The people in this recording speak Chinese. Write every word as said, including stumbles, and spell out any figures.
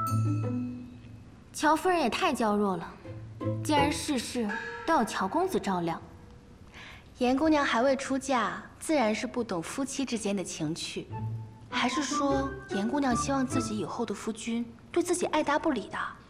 乔夫人也太娇弱了，既然事事都要乔公子照料。 严姑娘还未出嫁，自然是不懂夫妻之间的情趣。还是说，严姑娘希望自己以后的夫君对自己爱答不理的？